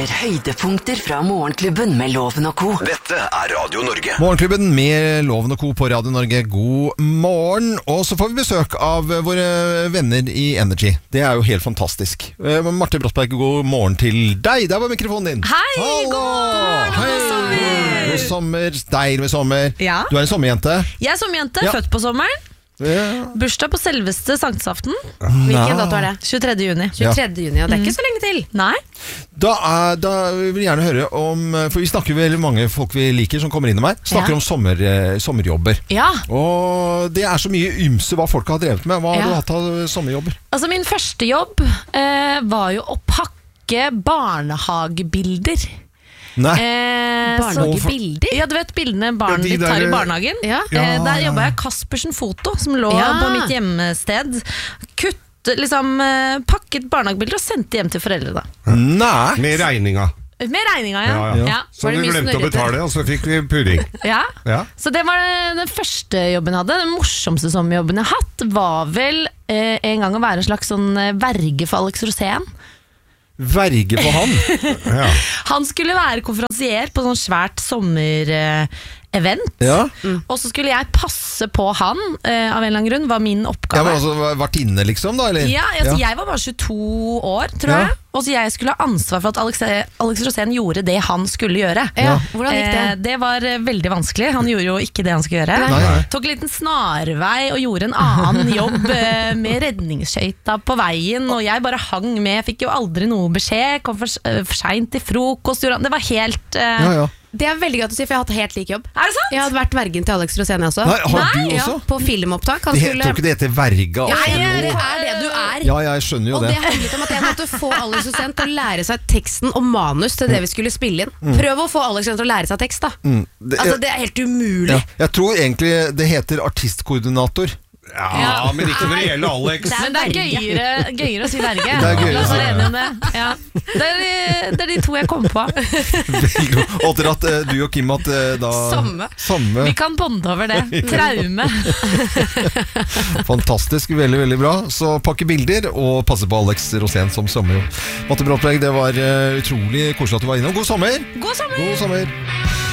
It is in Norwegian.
høydepunkter fra Morgenklubben med Loven og Co. Dette Radio Norge. Morgenklubben med Loven og Co på Radio Norge. God morgen. Og så får vi besøk av våre venner i Energy. Det jo helt fantastisk. Marte Brattberg, god morgen til deg. Der var mikrofonen din. Hei, Hallo! god sommer. God sommer. Deilig med sommer. Ja. Du en sommerjente? Jeg er sommerjente, Ja. født på sommeren. Ja. Bursdag på selveste sankthansaften. Hvilken dato det? 23. juni. 23. juni, og det ikke så lenge til. Nei. Da vil jeg gjerne høre om, for vi snakker veldig mange folk vi liker som kommer inn med meg, snakker Ja. om sommerjobber. Ja, Og det så mye ymse hva folk har drevet med. Hva har Ja. du hatt av sommerjobber? altså min første jobb var jo å pakke barnehagebilder. Nei. Barnehagebilder? Ja, du vet bildene barnet Ja, de ditt tar der- i barnehagen. Ja. Der jobbet jeg Kaspersen Foto, som lå Ja. på mitt hjemmested. Pakket barnehagebilder og sendte hjem til foreldrene. Nei. Med regninga. Med regninga, ja. Ja. Ja. Så Var det vi mye glemte å snørrete? betale, og så fikk vi pudding. Ja. Ja. Så det var den første jobben jeg hadde. Den morsomste sommerjobben jeg har hatt, var vel en gang å være en slags sånn verge for Alex Rosén. Verge på han. Ja. Han skulle være konferansier på sånn svært sommerevent. Ja. Og så skulle jeg passe på han, av en eller annen grunn, var min Ja, oppgave. men altså vært inne liksom da, eller? Ja, altså, jeg var bare 22 år, tror Ja. jeg. Og så jeg skulle ha ansvar for at Alex Rosén gjorde det han skulle gjøre. Ja. Hvordan gikk det? Det var veldig vanskelig. Han gjorde jo ikke det han skulle gjøre. Nei. Tok en liten snarvei og gjorde en annen jobb med redningsskøyta på veien. Og jeg bare hang med, fikk jo aldri noe beskjed. Kom for sent til frokost. Det var helt Ja, ja. Det veldig godt å si, for jeg har hatt helt lik jobb. Er det sant? Jeg hadde vært vergen til Alex Rosén også. Nei, har du Ja, også? på filmopptak. Han Det skulle... tror ikke det heter verga. Ja, altså. det det du er. Ja, jeg skjønner jo Og det. det handlet om at jeg måtte få Alex Rosén til å lære seg teksten og manus til det vi skulle spille inn. Prøv å få Alex Rosén til å lære seg tekst, da. Altså, det er helt umulig. Ja. Jeg tror egentlig det heter artistkoordinator. Ja, men ikke når det gjelder Alex. Men det er gøyere å si verge. Det er gøyere La å oss si være enige om det. Ja. Det er de to jeg kom på. Og til at du og Kim at da Samme. Vi kan bonde over det. Traume. Fantastisk, veldig, veldig bra. Så pakke bilder og passe på Alex Rosén som sommerjobb. Marte Brattberg, det var utrolig koselig at du var innom. God sommer! God sommer! God sommer!